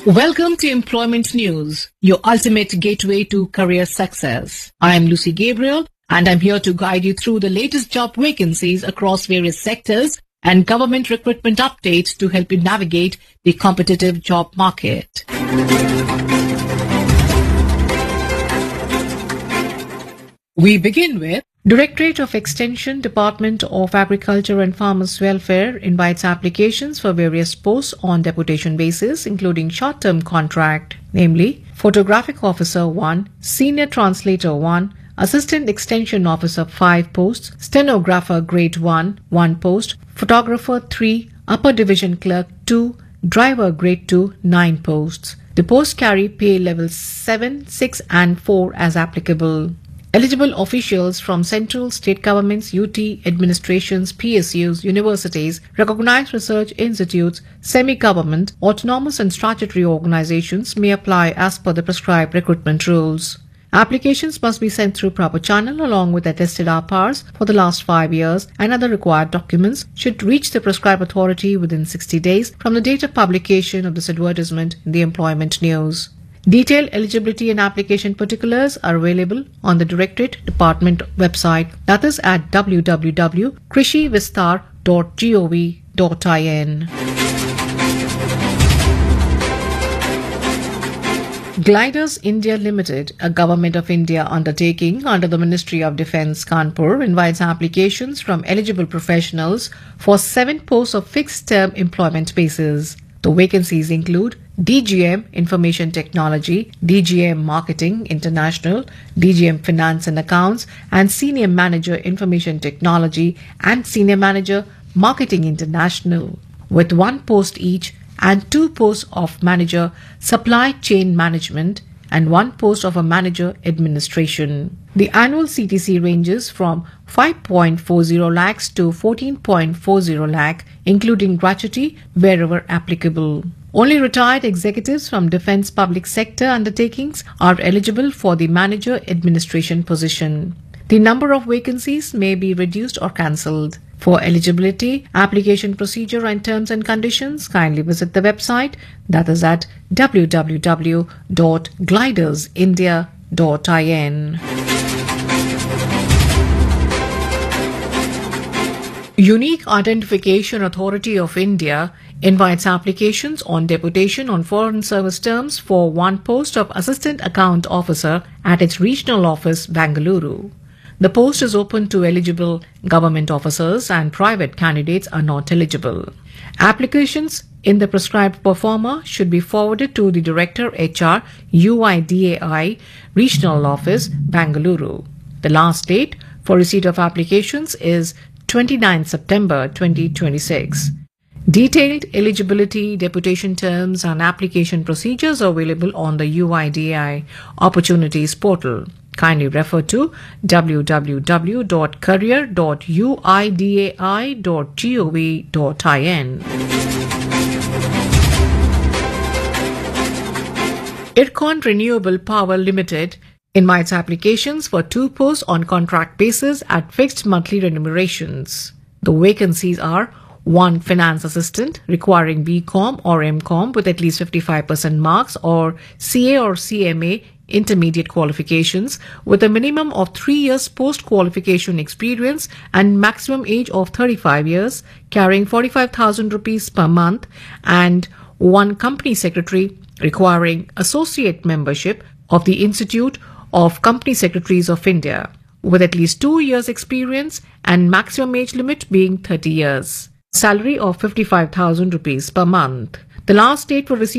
Welcome to Employment News, your ultimate gateway to career success. I am Lucy Gabriel, and I'm here to guide you through the latest job vacancies across various sectors and government recruitment updates to help you navigate the competitive job market. We begin with Directorate of Extension, Department of Agriculture and Farmers Welfare invites applications for various posts on deputation basis, including short-term contract, namely Photographic Officer 1, Senior Translator 1, Assistant Extension Officer 5 posts, Stenographer Grade 1, 1 post, Photographer 3, Upper Division Clerk 2, Driver Grade 2, 9 posts. The posts carry pay levels 7, 6 and 4 as applicable. Eligible officials from central, state governments, UT, administrations, PSUs, universities, recognized research institutes, semi-government, autonomous and statutory organizations may apply as per the prescribed recruitment rules. Applications must be sent through proper channel along with attested hours for the last 5 years, and other required documents should reach the prescribed authority within 60 days from the date of publication of this advertisement in the Employment News. Detailed eligibility and application particulars are available on the Directorate Department website, that is at www.krishivistar.gov.in. Gliders India Limited, a Government of India undertaking under the Ministry of Defence, Kanpur, invites applications from eligible professionals for 7 posts of fixed-term employment basis. The vacancies include DGM Information Technology, DGM Marketing International, DGM Finance and Accounts, and Senior Manager Information Technology and Senior Manager Marketing International, with 1 post each, and 2 posts of Manager Supply Chain Management and 1 post of a Manager Administration. The annual CTC ranges from 5.40 lakhs to 14.40 lakh, including gratuity wherever applicable. Only retired executives from defence public sector undertakings are eligible for the Manager Administration position. The number of vacancies may be reduced or cancelled. For eligibility, application procedure and terms and conditions, kindly visit the website, that is at www.glidersindia.in. Unique Identification Authority of India invites applications on deputation on foreign service terms for 1 post of Assistant Account Officer at its regional office, Bengaluru. The post is open to eligible government officers, and private candidates are not eligible. Applications in the prescribed performer should be forwarded to the Director HR, UIDAI, Regional Office, Bengaluru. The last date for receipt of applications is 29 September 2026. Detailed eligibility, deputation terms and application procedures are available on the UIDAI Opportunities portal. Kindly refer to www.career.uidai.gov.in. Ircon Renewable Power Limited invites applications for 2 posts on contract basis at fixed monthly remunerations. The vacancies are 1 Finance Assistant requiring BCom or MCom with at least 55% marks, or CA or CMA intermediate qualifications with a minimum of 3 years post-qualification experience and maximum age of 35 years, carrying 45,000 rupees per month, and 1 Company Secretary requiring associate membership of the Institute of Company Secretaries of India, with at least 2 years experience and maximum age limit being 30 years. Salary of 55,000 rupees per month. The last date for receipt